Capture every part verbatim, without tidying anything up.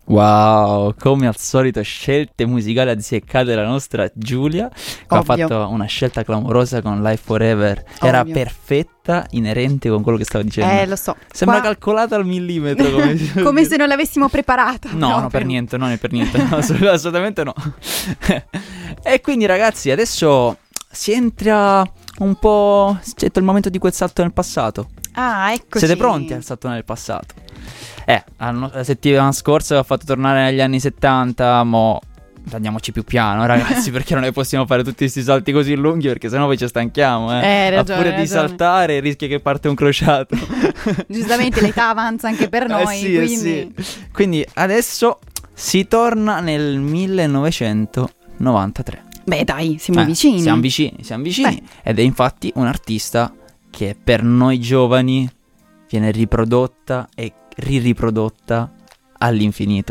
Wow, come al solito scelte musicali azzeccate della nostra Giulia, che ha Ovvio. fatto una scelta clamorosa con Life Forever. Era Ovvio. perfetta, inerente con quello che stavo dicendo. Eh, lo so. Sembra Qua- calcolata al millimetro. Come, si- Come se non l'avessimo preparata. No, no, proprio. per niente, no, per niente, no, assolut- assolutamente no. E quindi ragazzi, adesso si entra un po'... C'è il momento di quel salto nel passato. Ah, eccoci. Siete pronti al salto nel passato? Eh, la, la settimana scorsa ho fatto tornare agli anni settanta, mo andiamoci più piano ragazzi, perché non ne possiamo fare tutti questi salti così lunghi, perché sennò poi ci stanchiamo, eh. Eh, hai ragione, A furia hai di ragione. saltare rischia che parte un crociato. Giustamente l'età avanza anche per noi, Eh sì, eh quindi... sì. Quindi adesso si torna nel millenovecentonovantatré. Beh dai, siamo Eh, vicini. Siamo vicini, siamo vicini. Beh. Ed è infatti un artista che per noi giovani viene riprodotta e ririprodotta all'infinito.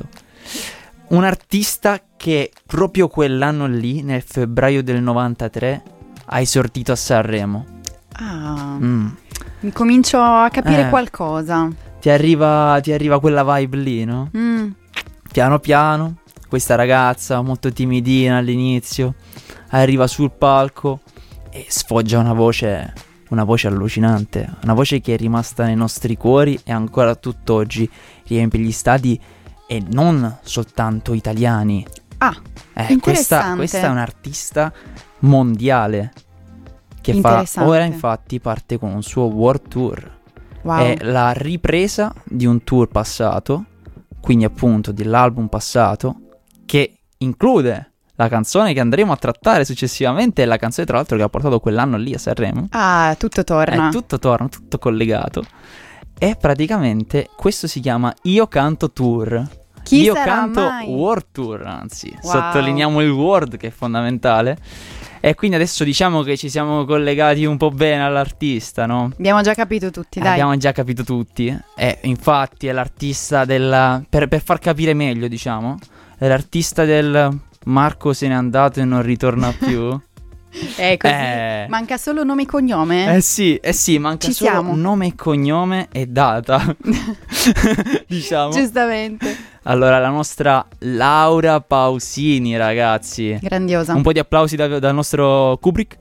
Un artista che proprio quell'anno lì, nel febbraio del novantatré, ha esordito a Sanremo. Ah, Mm. comincio a capire Eh. qualcosa. Ti arriva, ti arriva quella vibe lì, no? Mm. Piano piano, questa ragazza molto timidina all'inizio arriva sul palco e sfoggia una voce, una voce allucinante, una voce che è rimasta nei nostri cuori e ancora tutt'oggi riempie gli stadi, e non soltanto italiani. Ah, Eh, questa, interessante. questa è un'artista mondiale che fa Interessante. ora, infatti parte con un suo world tour. wow. È la ripresa di un tour passato, quindi appunto dell'album passato, che include la canzone che andremo a trattare successivamente, e la canzone tra l'altro che ha portato quell'anno lì a Sanremo. Ah, tutto torna. È tutto torna, tutto collegato. E praticamente questo si chiama Io Canto Tour. Chi Io sarà canto mai? World Tour, anzi, Wow. sottolineiamo il World, che è fondamentale. E quindi adesso diciamo che ci siamo collegati un po' bene all'artista, no? Abbiamo già capito tutti, Eh, dai. Abbiamo già capito tutti. E infatti è l'artista del... Per, per far capire meglio, diciamo, è l'artista del Marco se n'è andato e non ritorna più. Eh, così. Eh. Manca solo nome e cognome. Eh sì, eh sì, manca Ci solo siamo. nome e cognome e data. Diciamo. Giustamente. Allora, la nostra Laura Pausini, ragazzi. Grandiosa. Un po' di applausi da- dal nostro Kubrick.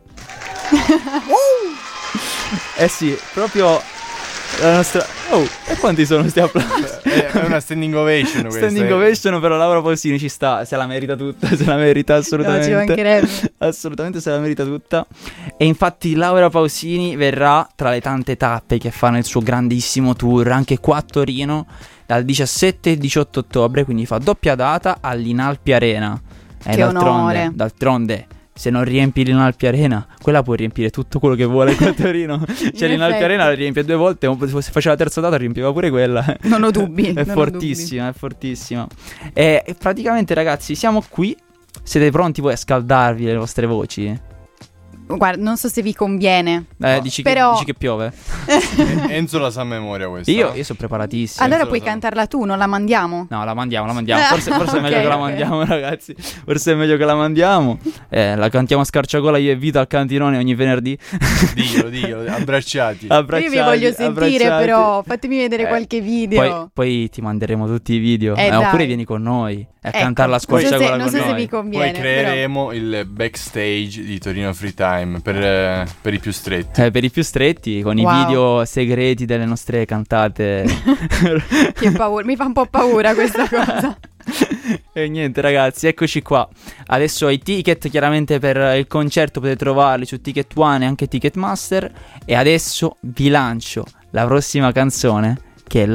Eh sì, proprio la nostra... Oh, e quanti sono sti applausi? È è una standing ovation questa. Standing eh. ovation, però Laura Pausini ci sta, se la merita tutta, se la merita assolutamente. No, ci mancherebbe. Assolutamente se la merita tutta. E infatti Laura Pausini verrà tra le tante tappe che fa nel suo grandissimo tour, anche qua a Torino, dal diciassette e diciotto ottobre, quindi fa doppia data all'Inalpi Arena. E Che d'altronde, onore. d'altronde, se non riempi l'Inalpi Arena, quella può riempire tutto quello che vuole qua a Torino. Cioè l'Inalpi effetti. Arena la riempie due volte, o se faceva la terza data riempiva pure quella. Non ho dubbi. È non ho fortissima, è fortissima. E, e praticamente ragazzi, siamo qui. Siete pronti voi a scaldarvi le vostre voci? dubbi. Guarda, non so se vi conviene. Eh, No, dici, però- che, dici che piove? Enzo la sa a memoria questa. Io, io sono preparatissimo. Allora Senza puoi lo so. cantarla tu, non la mandiamo? No, la mandiamo, la mandiamo. Forse, forse è meglio Ok, che la ok. mandiamo, ragazzi. Forse è meglio che la mandiamo. Eh, la cantiamo a scarciagola io e Vito al cantinone ogni venerdì. Diglielo, diglielo, abbracciati. Abbracciati, Io vi voglio sentire, abbracciati. però fatemi vedere Eh, qualche video. Poi, poi ti manderemo tutti i video. Eh, Eh, oppure dai. vieni con noi a Ecco, cantare la non so se- squarciagola non con so se noi. vi conviene. Poi però- creeremo il backstage di Torino Free Time per, eh, per i più stretti. Eh, per i più stretti, con Wow. i video segreti delle nostre cantate. Che paura, mi fa un po' paura questa cosa. E niente ragazzi, eccoci qua. Adesso i ticket chiaramente per il concerto potete trovarli su Ticket One e anche Ticketmaster. E adesso vi lancio la prossima canzone, che è